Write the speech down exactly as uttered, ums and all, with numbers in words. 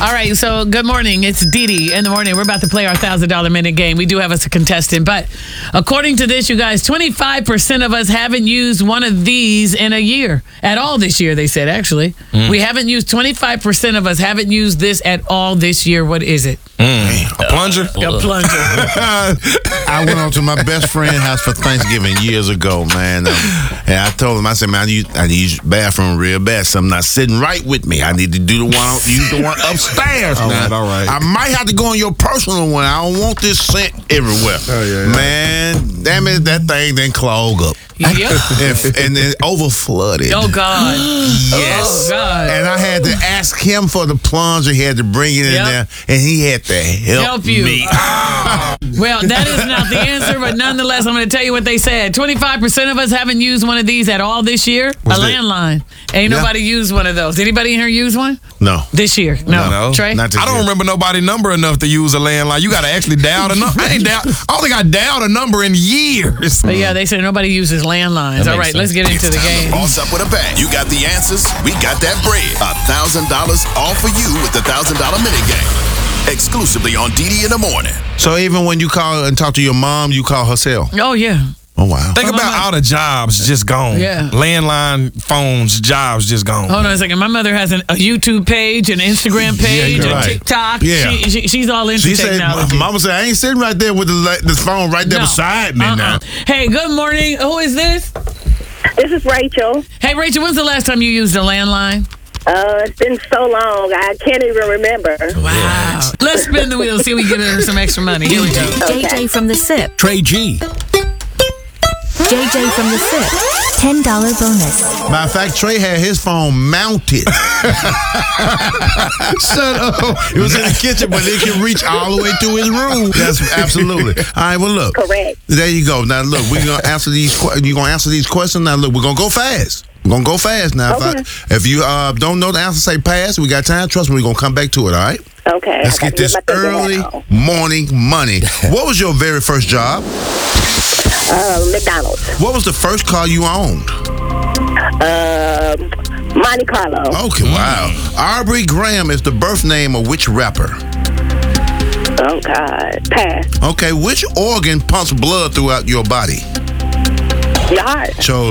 All right, so good morning. It's Dee Dee in the morning. We're about to play our one thousand dollars minute game. We do have us a contestant, but according to this, you guys, twenty-five percent of us haven't used one of these in a year. At all this year, they said, actually. Mm. We haven't used, twenty-five percent of us haven't used this at all this year. What is it? Mm. A plunger? Uh, a plunger. I went on to my best friend's house for Thanksgiving years ago, man. Um, and I told him, I said, man, I use, I use the bathroom real bad. Something not sitting right with me. I need to do the one, use the one upstairs. All now. right, all right. I might have to go on your personal one. I don't want this scent everywhere. Oh, yeah, yeah. Man, damn it, that thing then clog up. Yep. and, and then over flooded. Oh, God. Yes. Oh, God. And I had to ask him for the plunger. He had to bring it in Yep. there, and he had to help, Help you. me. Well, that is not the answer, but nonetheless, I'm going to tell you what they said. twenty-five percent of us haven't used one of these at all this year. What's a that? landline. Ain't Yeah. nobody used one of those. Anybody in here use one? No. This year? No. No. Trey? Not this I don't year. remember nobody number enough to use a landline. You got to actually dial the number. I ain't dial. I don't think I dialed a number in years. But yeah, they said nobody uses landlines. That All makes right, let's get into It's the time game. to boss up with a bang. You got the answers. We got that bread. A thousand dollars all for you with the thousand dollar minute game. Exclusively on D D in the morning. So even when you call and talk to your mom, you call her cell. Oh, yeah. Oh, wow. Think Oh, about my- all the jobs just gone. Yeah. Landline phones, jobs just gone. Hold on a second. My mother has an, a YouTube page, an Instagram page, you're a right. TikTok. Yeah. She, she, she's all into She said, technology. Mama said, I ain't sitting right there with the, la- the phone right there No. beside me Uh-uh. now. Hey, good morning. Who is this? This is Rachel. Hey, Rachel, when's the last time you used a landline? Uh, it's been so long, I can't even remember. Wow. Let's spin the wheel, see if we can get her some extra money. Here we go. Okay. J J from the S I P. Trey G. J J from the S I P. ten dollar bonus. Matter of fact, Trey had his phone mounted. Shut up. It was in the kitchen, but it can reach all the way to his room. That's absolutely. All right, well, look. Correct. There you go. Now, look, we're going to answer these que- You're going to answer these questions. Now, look, we're going to go fast. We're going to go fast now. Okay. If, I, if you uh, don't know the answer, say pass. We got time. Trust me, we're going to come back to it, all right? Okay. Let's I get gotta this my thinking early hat on. morning money. What was your very first job? Uh, McDonald's. What was the first car you owned? Um, Monte Carlo. Okay, wow. Aubrey Graham is the birth name of which rapper? Oh, God. Pass. Okay, which organ pumps blood throughout your body? Your heart. So